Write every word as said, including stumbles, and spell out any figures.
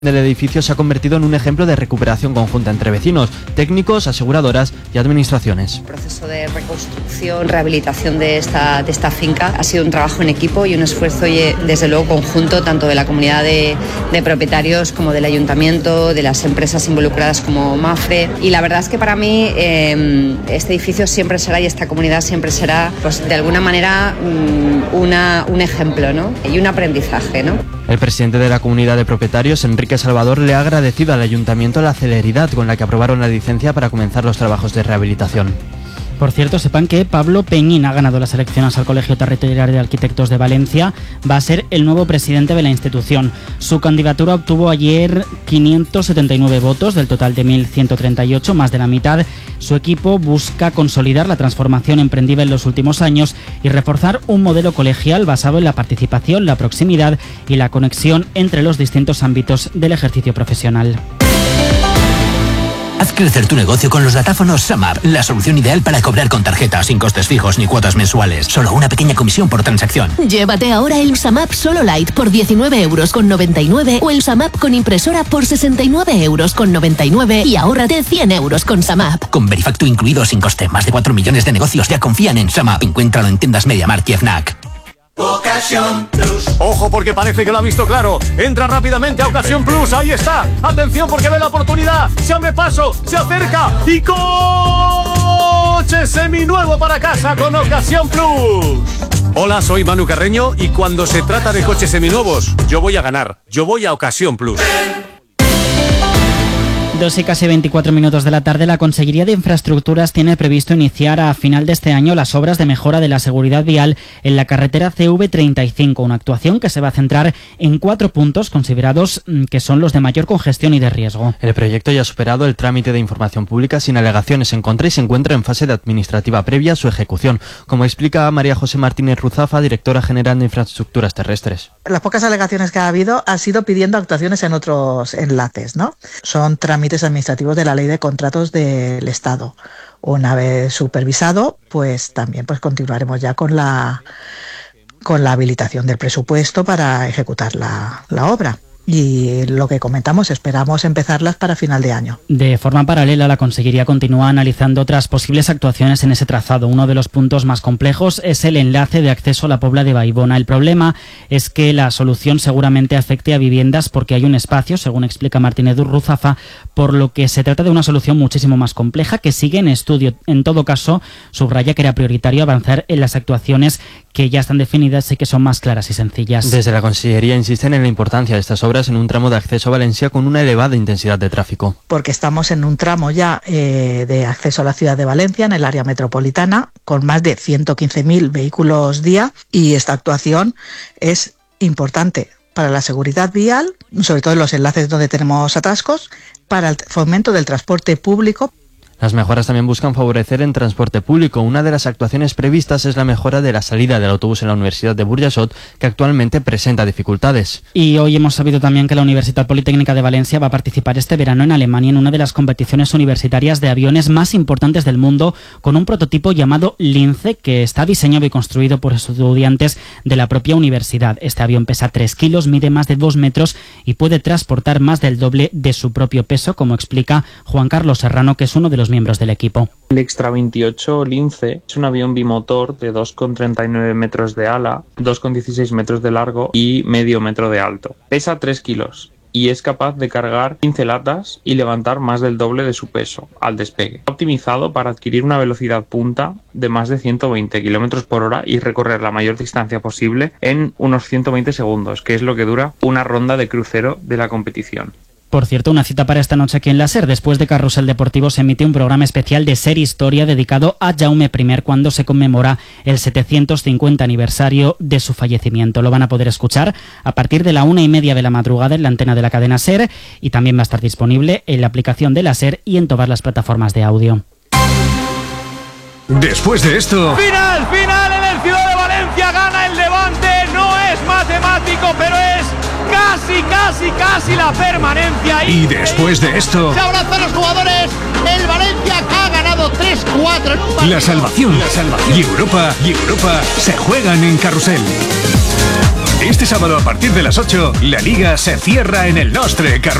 El edificio se ha convertido en un ejemplo de recuperación conjunta entre vecinos, técnicos, aseguradoras y administraciones. El proceso de reconstrucción, rehabilitación de esta, de esta finca ha sido un trabajo en equipo y un esfuerzo, y, desde luego, conjunto, tanto de la comunidad de, de propietarios como del ayuntamiento, de las empresas involucradas como Mafre. Y la verdad es que para mí eh, este edificio siempre será, y esta comunidad siempre será, pues de alguna manera, una, un ejemplo, ¿no? Y un aprendizaje, ¿no? El presidente de la comunidad de propietarios, Enrique Salvador, le ha agradecido al ayuntamiento la celeridad con la que aprobaron la licencia para comenzar los trabajos de rehabilitación. Por cierto, sepan que Pablo Peñín ha ganado las elecciones al Colegio Territorial de Arquitectos de Valencia. Va a ser el nuevo presidente de la institución. Su candidatura obtuvo ayer quinientos setenta y nueve votos del total de mil ciento treinta y ocho, más de la mitad. Su equipo busca consolidar la transformación emprendida en los últimos años y reforzar un modelo colegial basado en la participación, la proximidad y la conexión entre los distintos ámbitos del ejercicio profesional. Haz crecer tu negocio con los datáfonos SumUp, la solución ideal para cobrar con tarjeta, sin costes fijos ni cuotas mensuales. Solo una pequeña comisión por transacción. Llévate ahora el SumUp Solo Lite por diecinueve euros con noventa y nueve o el SumUp con impresora por sesenta y nueve euros con noventa y nueve y ahórrate cien euros con SumUp. Con Verifactu incluido sin coste, más de cuatro millones de negocios ya confían en SumUp. Encuéntralo en tiendas MediaMarkt y Fnac. Ocasión Plus. Ojo, porque parece que lo ha visto claro. Entra rápidamente a Ocasión Plus. Ahí está. Atención, porque ve la oportunidad. Se abre paso, se acerca y coche seminuevo para casa con Ocasión Plus. Hola, soy Manu Carreño y cuando se trata de coches seminuevos, yo voy a ganar. Yo voy a Ocasión Plus. dos y casi veinticuatro minutos de la tarde, la Consellería de Infraestructuras tiene previsto iniciar a final de este año las obras de mejora de la seguridad vial en la carretera C V treinta y cinco, una actuación que se va a centrar en cuatro puntos considerados que son los de mayor congestión y de riesgo. El proyecto ya ha superado el trámite de información pública sin alegaciones en contra y se encuentra en fase de administrativa previa a su ejecución, como explica María José Martínez Ruzafa, directora general de Infraestructuras Terrestres. Las pocas alegaciones que ha habido ha sido pidiendo actuaciones en otros enlaces, ¿no? Son trámites administrativos de la Ley de Contratos del Estado. Una vez supervisado, pues también pues continuaremos ya con la con la habilitación del presupuesto para ejecutar la, la obra. Y lo que comentamos, esperamos empezarlas para final de año. De forma paralela, la Consellería continúa analizando otras posibles actuaciones en ese trazado. Uno de los puntos más complejos es el enlace de acceso a la Pobla de Baibona. El problema es que la solución seguramente afecte a viviendas porque hay un espacio, según explica Martínez Ruzafa, por lo que se trata de una solución muchísimo más compleja que sigue en estudio. En todo caso, subraya que era prioritario avanzar en las actuaciones que ya están definidas y que son más claras y sencillas. Desde la Consellería insisten en la importancia de estas obras en un tramo de acceso a Valencia con una elevada intensidad de tráfico. Porque estamos en un tramo ya eh, de acceso a la ciudad de Valencia, en el área metropolitana, con más de ciento quince mil vehículos día, y esta actuación es importante para la seguridad vial, sobre todo en los enlaces donde tenemos atascos, para el fomento del transporte público. Las mejoras también buscan favorecer el transporte público. Una de las actuaciones previstas es la mejora de la salida del autobús en la Universidad de Burjassot, que actualmente presenta dificultades. Y hoy hemos sabido también que la Universidad Politécnica de Valencia va a participar este verano en Alemania en una de las competiciones universitarias de aviones más importantes del mundo, con un prototipo llamado Lince, que está diseñado y construido por estudiantes de la propia universidad. Este avión pesa tres kilos, mide más de dos metros y puede transportar más del doble de su propio peso, como explica Juan Carlos Serrano, que es uno de los miembros del equipo. El Extra veintiocho Lince es un avión bimotor de dos coma treinta y nueve metros de ala, dos coma dieciséis metros de largo y medio metro de alto. Pesa tres kilos y es capaz de cargar quince latas y levantar más del doble de su peso al despegue. Optimizado para adquirir una velocidad punta de más de ciento veinte kilómetros por hora y recorrer la mayor distancia posible en unos ciento veinte segundos, que es lo que dura una ronda de crucero de la competición. Por cierto, una cita para esta noche aquí en la SER. Después de Carrusel Deportivo se emite un programa especial de SER Historia dedicado a Jaume primero cuando se conmemora el setecientos cincuenta aniversario de su fallecimiento. Lo van a poder escuchar a partir de la una y media de la madrugada en la antena de la cadena SER y también va a estar disponible en la aplicación de la SER y en todas las plataformas de audio. Después de esto... ¡Final! ¡Final en el Ciudad de Valencia! ¡Gana el Levante! No es matemático, pero es... casi, casi, casi la permanencia. Y después de esto... Se abrazan los jugadores. El Valencia ha ganado tres cuatro. La salvación, la salvación. Y Europa, y Europa se juegan en Carrusel. Este sábado a partir de las ocho, la Liga se cierra en el Nostre Carrusel.